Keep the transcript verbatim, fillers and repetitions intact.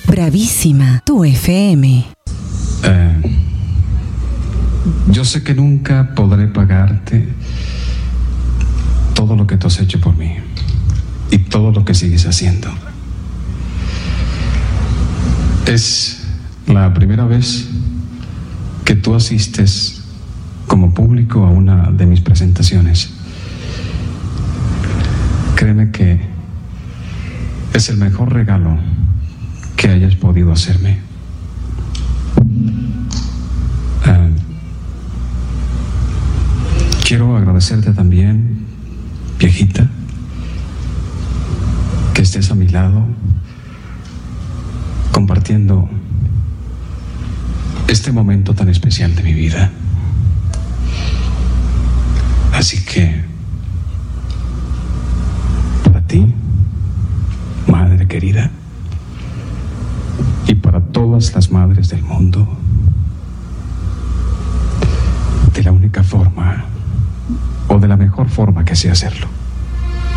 Bravísima, tu F M. Eh, yo sé que nunca podré pagarte todo lo que tú has hecho por mí y todo lo que sigues haciendo. Es la primera vez que tú asistes como público a una de mis presentaciones. Créeme que es el mejor regalo que hayas podido hacerme. Uh, quiero agradecerte también, viejita, que estés a mi lado compartiendo este momento tan especial de mi vida. Así que, para ti, madre querida, y para todas las madres del mundo, de la única forma, o de la mejor forma que sé hacerlo,